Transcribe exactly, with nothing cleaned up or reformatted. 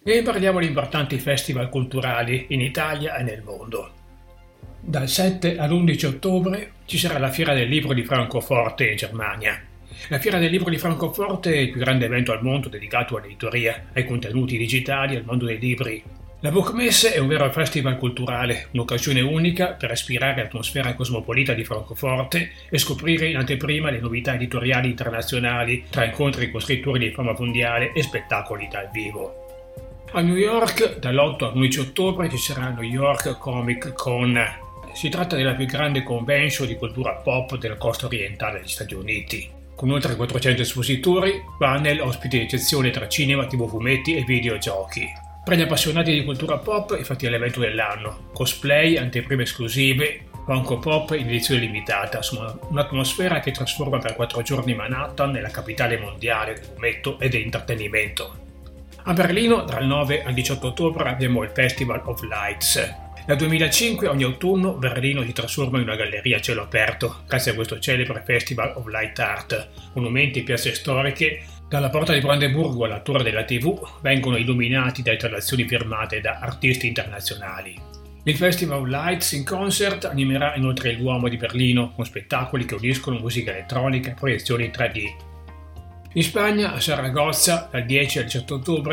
E parliamo di importanti festival culturali in Italia e nel mondo. Dal sette all'undici ottobre ci sarà la Fiera del Libro di Francoforte in Germania. La Fiera del Libro di Francoforte è il più grande evento al mondo dedicato all'editoria, ai contenuti digitali e al mondo dei libri. La Bookmesse è un vero festival culturale, un'occasione unica per respirare l'atmosfera cosmopolita di Francoforte e scoprire in anteprima le novità editoriali internazionali tra incontri con scrittori di fama mondiale e spettacoli dal vivo. A New York, dall'otto all'undici ottobre, ci sarà New York Comic Con. Si tratta della più grande convention di cultura pop della costa orientale degli Stati Uniti, con oltre quattrocento espositori, panel, ospiti di eccezione tra cinema, tv, fumetti e videogiochi. Per gli appassionati di cultura pop, infatti è l'evento dell'anno. Cosplay, anteprime esclusive, Funko Pop in edizione limitata, insomma un'atmosfera che trasforma per quattro giorni Manhattan nella capitale mondiale del fumetto e dell'intrattenimento. A Berlino, dal nove al diciotto ottobre, abbiamo il Festival of Lights. Dal duemilacinque ogni autunno Berlino si trasforma in una galleria a cielo aperto, grazie a questo celebre Festival of Light Art. Monumenti e piazze storiche, dalla Porta di Brandeburgo alla Torre della tivù, vengono illuminati da installazioni firmate da artisti internazionali. Il Festival of Lights in Concert animerà inoltre il Duomo di Berlino, con spettacoli che uniscono musica elettronica e proiezioni tre D. In Spagna, a Saragozza, dal dieci al diciotto ottobre,